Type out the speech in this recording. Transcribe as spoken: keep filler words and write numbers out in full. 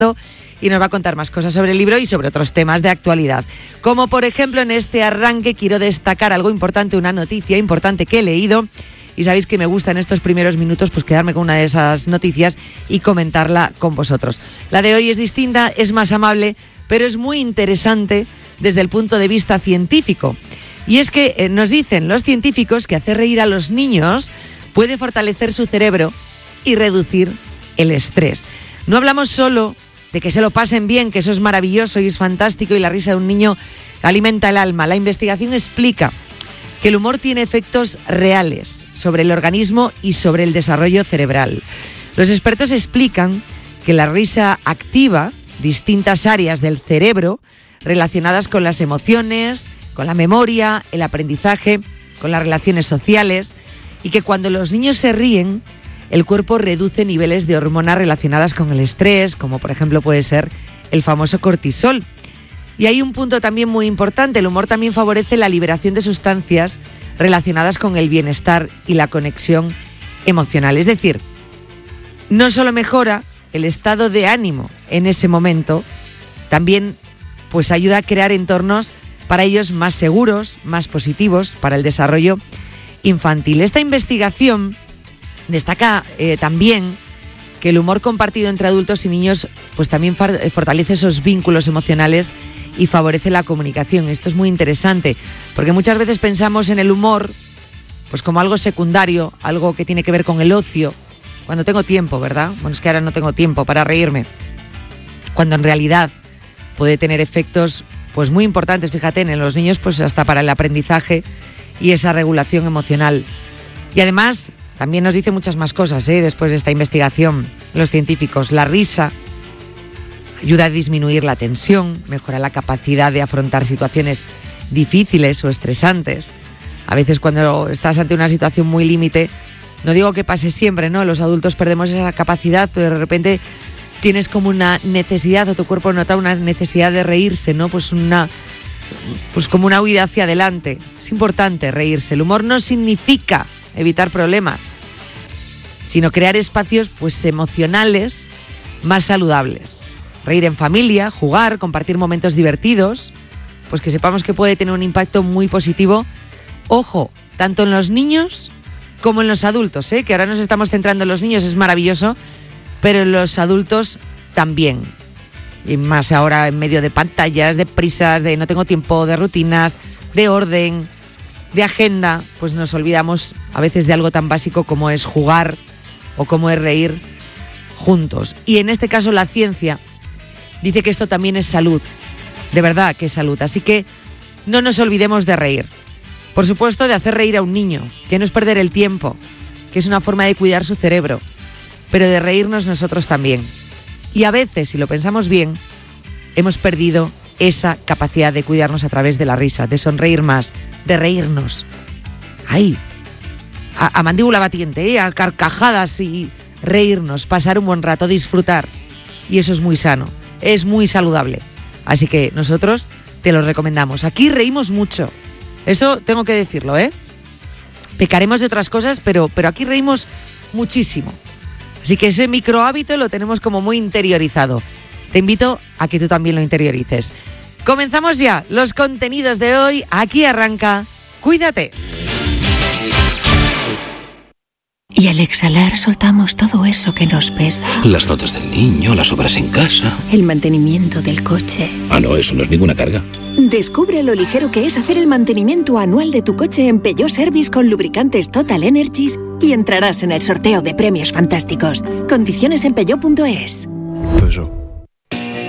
y nos va a contar más cosas sobre el libro y sobre otros temas de actualidad. Como por ejemplo, en este arranque quiero destacar algo importante, una noticia importante que he leído, y sabéis que me gusta en estos primeros minutos pues quedarme con una de esas noticias y comentarla con vosotros. La de hoy es distinta, es más amable, pero es muy interesante desde el punto de vista científico. Y es que eh, nos dicen los científicos que hacer reír a los niños puede fortalecer su cerebro y reducir el estrés. No hablamos solo de que se lo pasen bien, que eso es maravilloso y es fantástico y la risa de un niño alimenta el alma. La investigación explica que el humor tiene efectos reales sobre el organismo y sobre el desarrollo cerebral. Los expertos explican que la risa activa distintas áreas del cerebro relacionadas con las emociones, con la memoria, el aprendizaje, con las relaciones sociales, y que cuando los niños se ríen, el cuerpo reduce niveles de hormonas relacionadas con el estrés, como por ejemplo puede ser el famoso cortisol. Y hay un punto también muy importante, el humor también favorece la liberación de sustancias relacionadas con el bienestar y la conexión emocional. Es decir, no solo mejora el estado de ánimo en ese momento, también pues ayuda a crear entornos para ellos más seguros, más positivos para el desarrollo infantil. Esta investigación destaca eh, también que el humor compartido entre adultos y niños pues también fortalece esos vínculos emocionales y favorece la comunicación. Esto es muy interesante, porque muchas veces pensamos en el humor pues como algo secundario, algo que tiene que ver con el ocio, cuando tengo tiempo, ¿verdad? Bueno, es que ahora no tengo tiempo para reírme, cuando en realidad puede tener efectos pues muy importantes, fíjate, en los niños pues hasta para el aprendizaje y esa regulación emocional. Y además también nos dice muchas más cosas, ¿eh? Después de esta investigación, los científicos. La risa ayuda a disminuir la tensión, mejora la capacidad de afrontar situaciones difíciles o estresantes. A veces cuando estás ante una situación muy límite, no digo que pase siempre, ¿no? Los adultos perdemos esa capacidad, pero de repente tienes como una necesidad, o tu cuerpo nota una necesidad de reírse, ¿no? Pues una, pues como una huida hacia adelante. Es importante reírse. El humor no significa evitar problemas, sino crear espacios pues emocionales más saludables. Reír en familia, jugar, compartir momentos divertidos, pues que sepamos que puede tener un impacto muy positivo, ojo, tanto en los niños como en los adultos, ¿eh? Que ahora nos estamos centrando en los niños, es maravilloso, pero en los adultos también. Y más ahora en medio de pantallas, de prisas, de no tengo tiempo, de rutinas, de orden, de agenda, pues nos olvidamos a veces de algo tan básico como es jugar o como es reír juntos. Y en este caso la ciencia dice que esto también es salud, de verdad que es salud. Así que no nos olvidemos de reír. Por supuesto, de hacer reír a un niño, que no es perder el tiempo, que es una forma de cuidar su cerebro, pero de reírnos nosotros también. Y a veces, si lo pensamos bien, hemos perdido esa capacidad de cuidarnos a través de la risa, de sonreír más, de reírnos. ¡Ay! A, a mandíbula batiente, ¿eh? A carcajadas y reírnos, pasar un buen rato, disfrutar. Y eso es muy sano, es muy saludable. Así que nosotros te lo recomendamos. Aquí reímos mucho. Esto tengo que decirlo, ¿eh? Pecaremos de otras cosas, pero, pero aquí reímos muchísimo. Así que ese micro hábito lo tenemos como muy interiorizado. Te invito a que tú también lo interiorices. Comenzamos ya los contenidos de hoy. Aquí arranca Cuídate. Y al exhalar soltamos todo eso que nos pesa. Las notas del niño, las obras en casa. El mantenimiento del coche. Ah, no, eso no es ninguna carga. Descubre lo ligero que es hacer el mantenimiento anual de tu coche en Peugeot Service con lubricantes Total Energies y entrarás en el sorteo de premios fantásticos. Condiciones en peugeot punto es. Peugeot.